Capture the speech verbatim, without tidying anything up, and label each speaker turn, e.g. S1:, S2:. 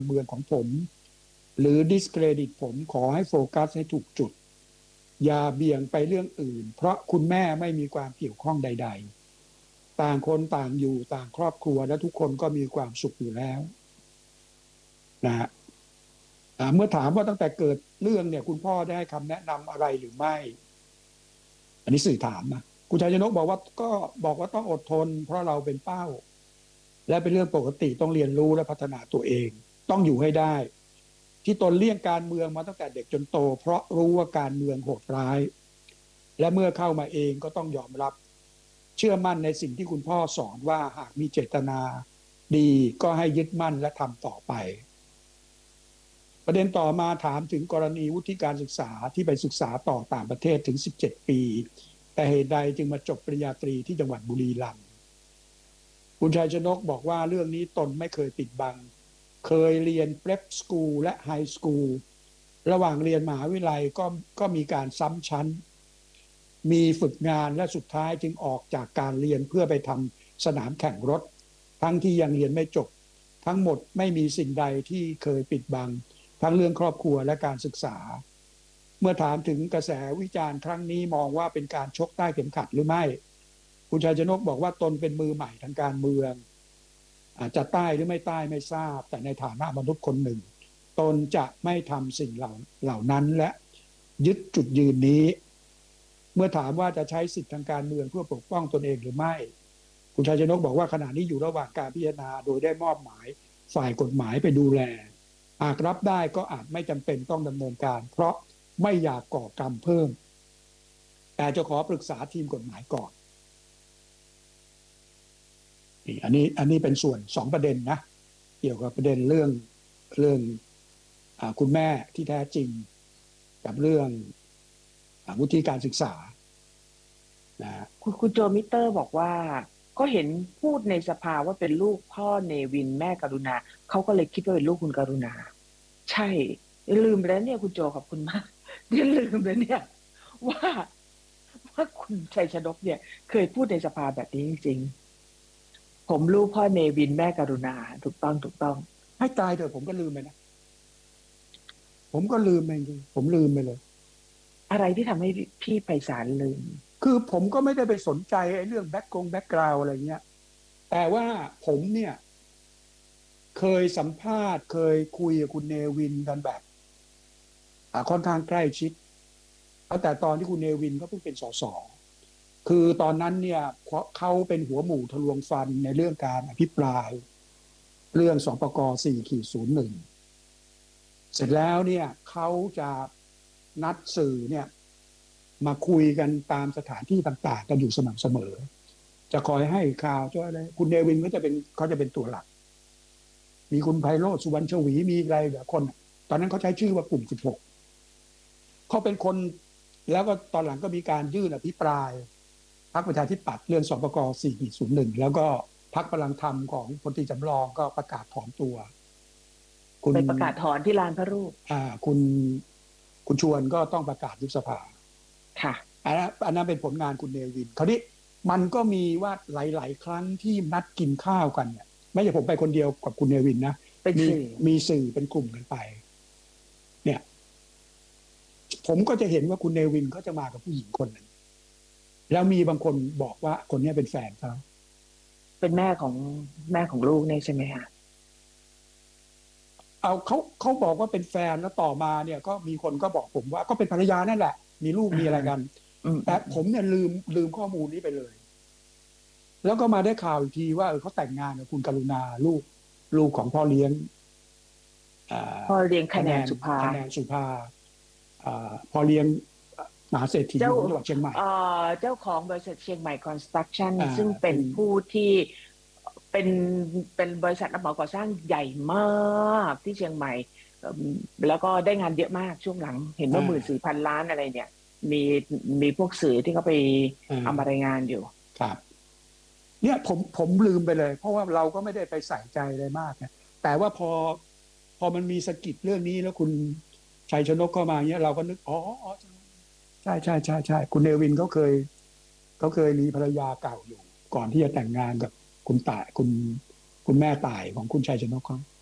S1: เมืองของผมหรือ discredit ผมขอให้โฟกัสให้ถูกจุดอย่าเบี่ยงไปเรื่องอื่นเพราะคุณแม่ไม่มีความเกี่ยวข้องใดๆต่างคนต่างอยู่ต่างครอบครัวและทุกคนก็มีความสุขอยู่แล้วนะฮะเมื่อถามว่าตั้งแต่เกิดเรื่องเนี่ยคุณพ่อได้ให้คำแนะนำอะไรหรือไม่อันนี้สื่อถามนะคุณชัยชนกบอกว่าก็บอกว่าต้องอดทนเพราะเราเป็นเป้าและเป็นเรื่องปกติต้องเรียนรู้และพัฒนาตัวเองต้องอยู่ให้ได้ที่ตนเลี่ยงการเมืองมาตั้งแต่เด็กจนโตเพราะรู้ว่าการเมืองโหดร้ายและเมื่อเข้ามาเองก็ต้องยอมรับเชื่อมั่นในสิ่งที่คุณพ่อสอนว่าหากมีเจตนาดีก็ให้ยึดมั่นและทำต่อไปประเด็นต่อมาถามถึงกรณีวุฒิการศึกษาที่ไปศึกษาต่อต่างประเทศถึงสิบเจ็ดปีแต่เหตุใดจึงมาจบปริญญาตรีที่จังหวัดบุรีรัมย์คุณชัยชนกบอกว่าเรื่องนี้ตนไม่เคยปิดบังเคยเรียน Prep School และ High School ระหว่างเรียนมหาวิทยาลัยก็ก็มีการซ้ำชั้นมีฝึกงานและสุดท้ายจึงออกจากการเรียนเพื่อไปทำสนามแข่งรถทั้งที่ยังเรียนไม่จบทั้งหมดไม่มีสิ่งใดที่เคยปิดบังทั้งเรื่องครอบครัวและการศึกษาเมื่อถามถึงกระแสวิจารณ์ครั้งนี้มองว่าเป็นการชกใต้เข็มขัดหรือไม่คุณชัยชนกบอกว่าตนเป็นมือใหม่ทางการเมืองอาจจะใต้หรือไม่ใต้ไม่ทราบแต่ในฐานะมนุษย์คนหนึ่งตนจะไม่ทำสิ่งเหล่าเหล่านั้นและยึดจุดยืนนี้เมื่อถามว่าจะใช้สิทธิทางการเมืองเพื่อปกป้องตนเองหรือไม่คุณชัยชนกบอกว่าขณะนี้อยู่ระหว่างการพิจารณาโดยได้มอบหมายฝ่ายกฎหมายไปดูแลหากรับได้ก็อาจไม่จำเป็นต้องดำเนินการเพราะไม่อยากก่อกรรมเพิ่มแต่จะขอปรึกษาทีมกฎหมายก่อนอันนี้อันนี้เป็นส่วนสองประเด็นนะเกี่ยวกับประเด็นเรื่องเรื่องอ่าคุณแม่ที่แท้จริงกับเรื่องอ่าวุฒิการศึกษานะ
S2: คุณคุณโจมิเตอร์บอกว่าก็เห็นพูดในสภาว่าเป็นลูกพ่อเนวินแม่กรุณาเขาก็เลยคิดว่าเป็นลูกคุณกรุณาใช่ลืมไปแล้วเนี่ยคุณโจขอบคุณมากเนี่ยลืมแล้วเนี่ยว่าว่าคุณชัยชนกเนี่ยเคยพูดในสภาแบบนี้จริงๆผมลูกพ่อเนวินแม่กรุณาถูกต้องถูกต้อง
S1: ให้ตายเถอะผมก็ลืมไปนะผมก็ลืมไปจริงผมลืมไปเลย
S2: อะไรที่ทำให้พี่ไพศาลลืม
S1: คือผมก็ไม่ได้ไปสนใจไอ้เรื่องแบ็กกงแบ็กกราวอะไรเงี้ยแต่ว่าผมเนี่ยเคยสัมภาษณ์เคยคุยกับคุณเนวินกันแบบค่อนข้างใกล้ชิดตั้งแต่ตอนที่คุณเนวินเขาเพิ่งเป็นสสคือตอนนั้นเนี่ยเขาเป็นหัวหมู่ทะลวงฟันในเรื่องการอภิปรายเรื่องสปก สี่ศูนย์หนึ่ง เสร็จแล้วเนี่ยเขาจะนัดสื่อเนี่ยมาคุยกันตามสถานที่ต่างๆกันอยู่สม่ำเสมอจะคอยให้ข่าวจะอะไรคุณเนวินก็จะเป็นเขาจะเป็นตัวหลักมีคุณไพโรจน์สุวรรณชวีมีอะไรหลายคนตอนนั้นเขาใช้ชื่อว่ากลุ่มสิบหกเขาเป็นคนแล้วก็ตอนหลังก็มีการยื่นอภิปรายพรรคประชาธิปัตย์เรื่องสปก สี่ศูนย์หนึ่ง แล้วก็พรรคพลังธรรมของพลตรีจำลองก็ประกาศถอนตัว
S2: ไปประกาศถอนที่ลานพระรูป
S1: อ่าคุณคุณชวนก็ต้องประกาศยุบสภา
S2: ค่ะ
S1: อันนั้นอันนั้นเป็นผลงานคุณเนวินคราวนี้มันก็มีว่าหลายๆครั้งที่นัดกินข้าวกันเนี่ยไม่ใช่ผมไปคนเดียวกับคุณเนวินนะมีมีสื่อเป็นกลุ่มกันไปเนี่ยผมก็จะเห็นว่าคุณเนวินเขาจะมากับผู้หญิงคนหนึ่งแล้วมีบางคนบอกว่าคนนี้เป็นแฟนเขา
S2: เป็นแม่ของแม่ของลูกเนี่ยใช่ไหมคะ
S1: เอาเขาเขาบอกว่าเป็นแฟนแล้วต่อมาเนี่ยก็มีคนก็บอกผมว่าก็เป็นภรรยานั่นแหละมีลูกมีอะไรกันแต่ผมเนี่ยลืมลืมข้อมูลนี้ไปเลยแล้วก็มาได้ข่าวอีกทีว่าเออเขาแต่งงานกับคุณกรุณาลูกลูกของพ่อเลี้ยง
S2: พ่อเลี้ยงคะแนนสุภา
S1: คะแนนสุภาพ่อเลี้ยงมหาเศรษฐีของจังหวัดเชียงใหม่
S2: เจ้าของบริษัทเชียงใหม่คอนสตรักชั่นซึ่งเป็นผู้ที่เป็นเป็นบริษัทรับเหมาก่อสร้างใหญ่มากที่เชียงใหม่แล้วก็ได้งานเยอะมากช่วงหลังเห็นว่าหมื่นสี่พันล้านอะไรเนี่ยมีมีพวกสื่อที่เขาไปเอามารายงานอยู่
S1: ครับเนี่ยผมผมลืมไปเลยเพราะว่าเราก็ไม่ได้ไปใส่ใจอะไรมากนะแต่ว่าพอพอมันมีสะกิดเรื่องนี้แล้วคุณชัยชนกเข้ามาเนี่ยเราก็นึกอ๋อใช่ใช่ใช่ใช่คุณเนวินเขาเคยเขาเคยมีภรรยาเก่าอยู่ก่อนที่จะแต่งงานกับคุณต่ายคุณคุณแม่ต่ายของคุณชัยชนกเขา